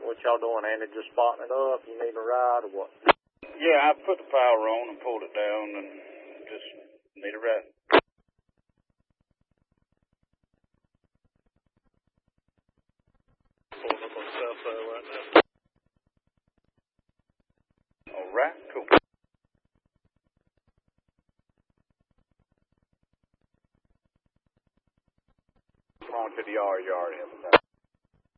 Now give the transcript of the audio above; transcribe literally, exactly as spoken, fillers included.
What y'all doing, Andy? Just spotting it up? You need a ride or what? Yeah, I put the power on and pulled it down and just need a ride. Pulling up on the south side right now. All right, cool. Come on to the yard, yard.